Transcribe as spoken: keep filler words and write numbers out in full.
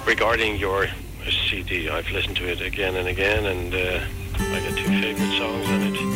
regarding your C D, I've listened to it again and again, and uh, I got two favourite songs on it.